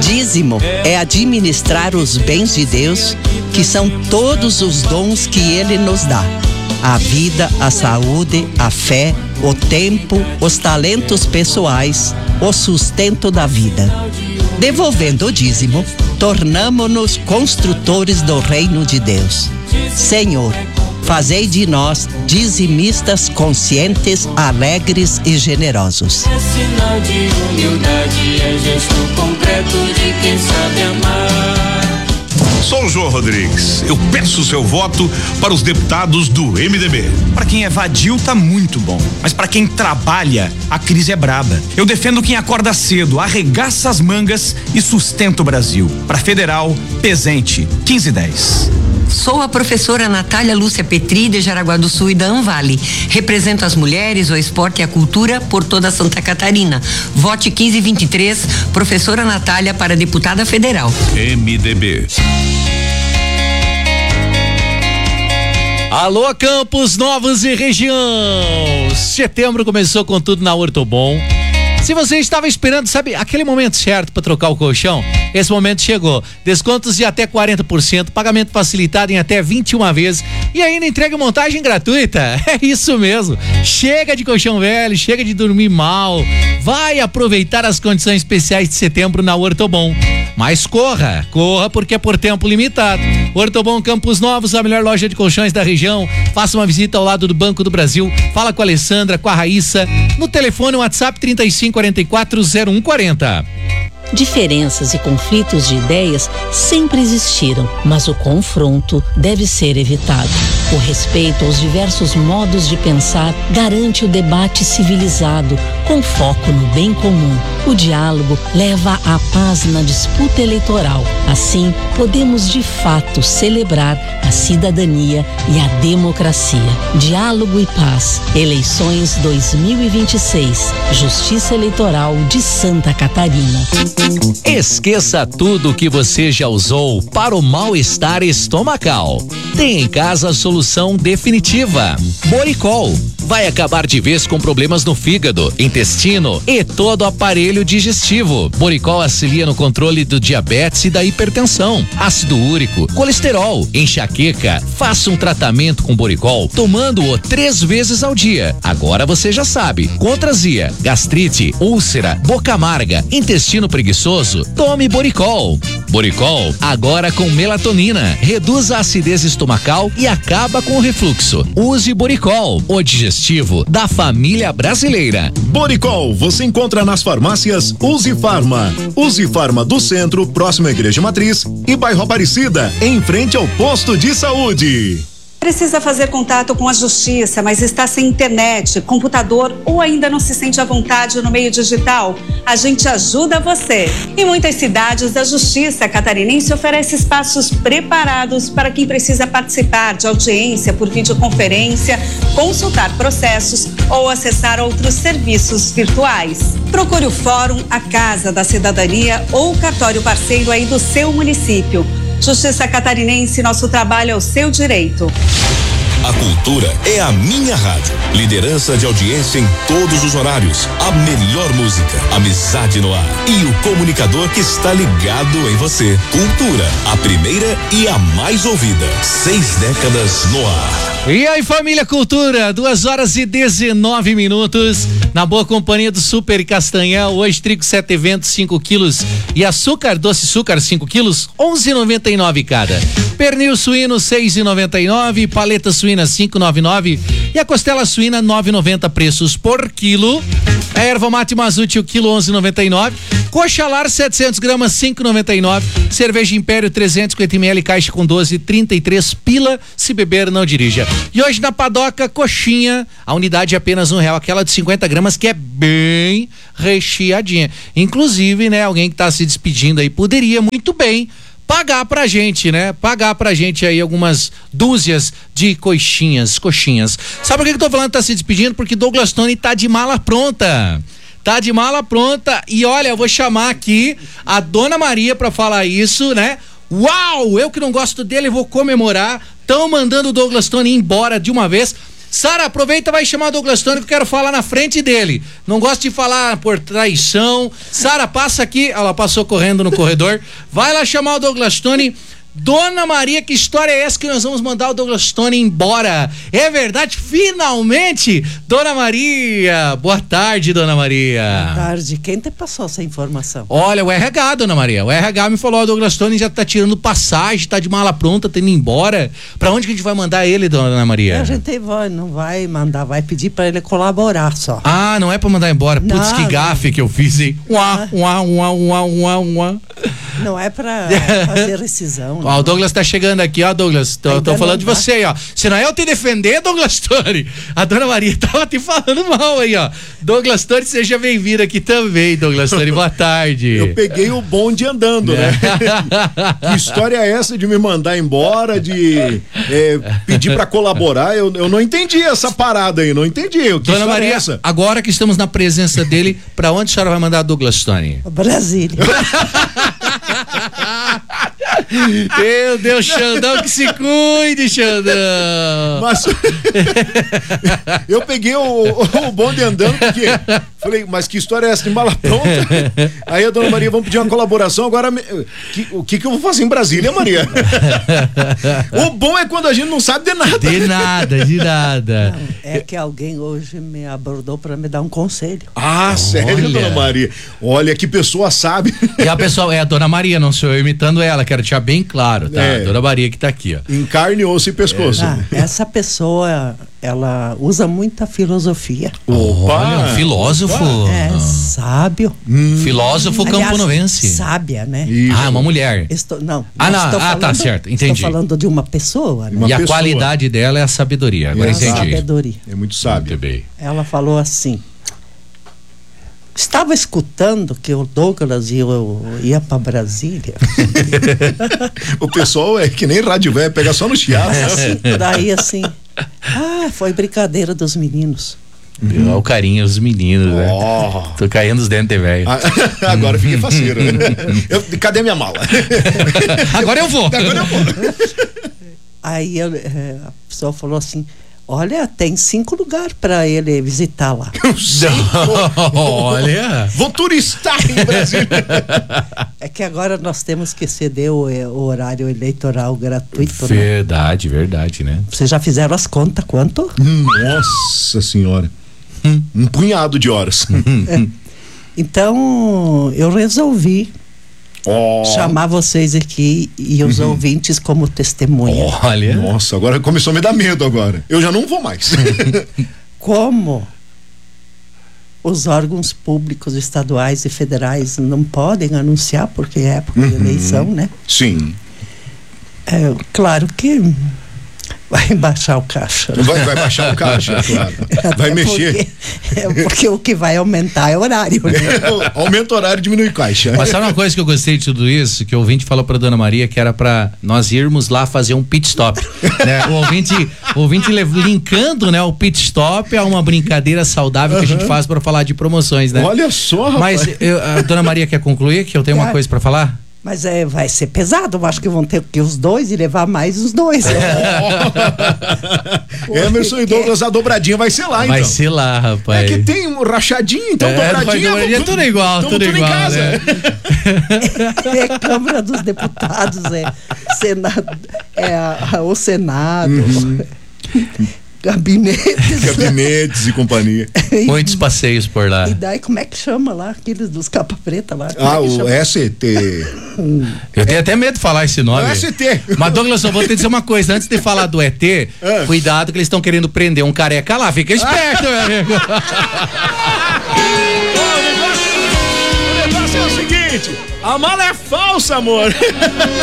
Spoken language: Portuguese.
Dízimo é administrar os bens de Deus, que são todos os dons que Ele nos dá. A vida, a saúde, a fé, o tempo, os talentos pessoais, o sustento da vida. Devolvendo o dízimo, tornamo-nos construtores do reino de Deus. Senhor, fazei de nós dizimistas conscientes, alegres e generosos. É sinal de humildade, é gesto concreto de quem sabe amar. Sou o João Rodrigues. Eu peço o seu voto para os deputados do MDB. Para quem é vadio, tá muito bom. Mas para quem trabalha, a crise é braba. Eu defendo quem acorda cedo, arregaça as mangas e sustenta o Brasil. Para Federal, Pesente, 1510. Sou a professora Natália Lúcia Petri, de Jaraguá do Sul e da Anvale. Represento as mulheres, o esporte e a cultura por toda Santa Catarina. Vote 1523, professora Natália para deputada federal. MDB. Alô, Campos Novos e região. Setembro começou com tudo na Ortobon. Se você estava esperando, sabe, aquele momento certo para trocar o colchão, esse momento chegou. Descontos de até 40%, pagamento facilitado em até 21 vezes e ainda entrega e montagem gratuita. É isso mesmo. Chega de colchão velho, chega de dormir mal. Vai aproveitar as condições especiais de setembro na Ortobon. Mas corra porque é por tempo limitado. Ortobon Campos Novos, a melhor loja de colchões da região. Faça uma visita ao lado do Banco do Brasil. Fala com a Alessandra, com a Raíssa, no telefone WhatsApp 3544-0140. Diferenças e conflitos de ideias sempre existiram, mas o confronto deve ser evitado. O respeito aos diversos modos de pensar garante o debate civilizado, com foco no bem comum. O diálogo leva à paz na disputa eleitoral. Assim, podemos de fato celebrar a cidadania e a democracia. Diálogo e paz. Eleições 2026. Justiça Eleitoral de Santa Catarina. Esqueça tudo que você já usou para o mal-estar estomacal. Tem em casa a solução definitiva. Boricol. Vai acabar de vez com problemas no fígado, intestino e todo o aparelho digestivo. Boricol auxilia no controle do diabetes e da hipertensão, ácido úrico, colesterol, enxaqueca. Faça um tratamento com Boricol, tomando-o 3 vezes ao dia. Agora você já sabe. Contra azia, gastrite, úlcera, boca amarga, intestino preguiçoso, tome Boricol. Boricol, agora com melatonina, reduz a acidez estomacal e acaba com o refluxo. Use Boricol, o digestivo da família brasileira. Boricol você encontra nas farmácias Use Farma. Use Farma do Centro, próximo à Igreja Matriz, e bairro Aparecida, em frente ao posto de saúde. Precisa fazer contato com a justiça, mas está sem internet, computador ou ainda não se sente à vontade no meio digital? A gente ajuda você. Em muitas cidades, a Justiça Catarinense oferece espaços preparados para quem precisa participar de audiência por videoconferência, consultar processos ou acessar outros serviços virtuais. Procure o Fórum, a Casa da Cidadania ou o cartório parceiro aí do seu município. Justiça Catarinense, nosso trabalho é o seu direito. A cultura é a minha rádio. Liderança de audiência em todos os horários. A melhor música, amizade no ar. E o comunicador que está ligado em você. Cultura, a primeira e a mais ouvida. 6 décadas no ar. E aí, família Cultura, 2h19, na boa companhia do Super Castanhal. Hoje trigo 7 eventos, 5 quilos e açúcar, doce açúcar 5 quilos, 11,99 cada. Pernil suíno 6,99, paleta suína 5,99 e a costela suína 9,90 preços por quilo. A erva mate Mazute o quilo 11,99. Coxa lar 700 gramas 5,99. Cerveja Império 350 ml caixa com 12, 33 pila. Se beber não dirija. E hoje na Padoca, coxinha, a unidade é apenas R$1, aquela de 50 gramas que é bem recheadinha. Inclusive, né, alguém que tá se despedindo aí poderia muito bem pagar pra gente, né? Pagar pra gente aí algumas dúzias de coxinhas. Sabe por que eu tô falando que tá se despedindo? Porque Douglas Tony tá de mala pronta. E olha, eu vou chamar aqui a Dona Maria pra falar isso, né? Uau! Eu que não gosto dele vou comemorar. Tão mandando o Douglas Tony embora de uma vez. Sara, aproveita e vai chamar o Douglas Tony que eu quero falar na frente dele. Não gosto de falar por traição. Sara, passa aqui. Ela passou correndo no corredor. Vai lá chamar o Douglas Tony. Dona Maria, que história é essa que nós vamos mandar o Douglas Tony embora? É verdade, finalmente! Dona Maria, boa tarde, Dona Maria. Boa tarde, quem te passou essa informação? Olha, o RH, Dona Maria, o RH me falou, o Douglas Tony já tá tirando passagem, tá de mala pronta, tá indo embora. Pra onde que a gente vai mandar ele, Dona Maria? A gente não vai mandar, vai pedir pra ele colaborar só. Ah, não é pra mandar embora? Putz, que gafe que eu fiz, hein? Não é pra fazer rescisão. Ó, o Douglas tá chegando aqui, ó, Douglas. Tô falando de você aí, ó. Se não é eu te defender, Douglas Tony. A Dona Maria tava te falando mal aí, ó. Douglas Tony, seja bem-vindo aqui também, Douglas Tony. Boa tarde. Eu peguei o bonde andando, né? Que história é essa de me mandar embora, de pedir pra colaborar? Eu não entendi essa parada aí, não entendi. Dona Maria, agora que estamos na presença dele, pra onde a senhora vai mandar Douglas Tony? Brasília. Meu Deus, Xandão, que se cuide, Xandão. Mas eu peguei o bonde andando porque falei, mas que história é essa de mala pronta? Aí a Dona Maria, vamos pedir uma colaboração agora. O que eu vou fazer em Brasília, Maria? O bom é quando a gente não sabe de nada. De nada. Não, é que alguém hoje me abordou para me dar um conselho. Ah, sério, Dona Maria? Olha que pessoa sabe. E a pessoa é a Dona Maria, não sou eu imitando ela, quero deixar bem claro, tá? Dona Maria que tá aqui, ó. Em carne, osso e pescoço. Essa pessoa, ela usa muita filosofia. Opa! Olha, um filósofo. Sábio. Filósofo camponovense. Sábia, né? Isso. Ah, uma mulher. Não. Tá certo, entendi. Estou falando de uma pessoa, né? E a qualidade dela é a sabedoria, agora entendi. Sabedoria. É muito sábio. Muito bem. Ela falou assim: estava escutando que o Douglas ia para Brasília. O pessoal é que nem rádio velho, pega só no chiado. Daí assim, foi brincadeira dos meninos. Olha o carinho dos meninos, né? Tô caindo os dentes, velho. Agora fiquei faceiro. Cadê minha mala? Agora eu vou. Aí a pessoa falou assim: olha, tem 5 lugares para ele visitar lá. Olha! Vou turistar em Brasília. É que agora nós temos que ceder o horário eleitoral gratuito. Verdade, né? Vocês já fizeram as contas, quanto? Nossa senhora. Um punhado de horas. Então, eu resolvi chamar vocês aqui e os ouvintes como testemunha. Olha. Nossa, agora começou a me dar medo agora. Eu já não vou mais. Como os órgãos públicos estaduais e federais não podem anunciar porque é época de eleição, né? Sim. Claro que vai baixar o caixa. Vai baixar o caixa, claro. Vai mexer. Porque o que vai aumentar é o horário, né? Aumenta o horário e diminui o caixa. Mas sabe uma coisa que eu gostei de tudo isso? Que o ouvinte falou pra Dona Maria que era pra nós irmos lá fazer um pit stop. Né? O ouvinte linkando, né, o pit stop a uma brincadeira saudável que a gente faz pra falar de promoções, né? Olha só, rapaz. Mas a Dona Maria quer concluir que eu tenho uma coisa pra falar? Mas vai ser pesado, eu acho que vão ter que os dois e levar mais os dois. Emerson e Douglas, a dobradinha vai ser lá, então. Vai ser lá, rapaz. É que tem um rachadinho, então dobradinha. É tudo igual, tudo igual. Em casa. Né? É Câmara dos Deputados, o Senado. Gabinetes e companhia. Muitos passeios por lá. E daí como é que chama lá? Aqueles dos capa preta lá? O ST. Eu tenho até medo de falar esse nome. O ST. Mas Douglas, eu vou te dizer uma coisa, antes de falar do ET, cuidado que eles estão querendo prender um careca lá, fica esperto, meu amigo. O negócio é o seguinte, a mala é falsa, amor.